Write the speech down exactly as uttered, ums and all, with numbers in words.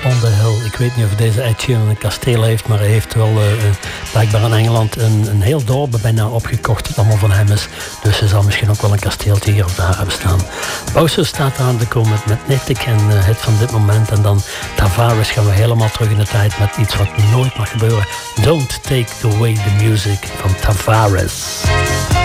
on the Hill. Ik weet niet of deze Ed Sheeran een kasteel heeft, maar hij heeft wel uh, blijkbaar in Engeland een, een heel dorp bijna opgekocht dat allemaal van hem is. Dus er zal misschien ook wel een kasteeltje hier of daar hebben staan. Bowser staat eraan te komen met Magnetic en uh, hit van dit moment. En dan Tavares gaan we helemaal terug in de tijd met iets wat nooit mag gebeuren. Don't Take Away the Music van Tavares.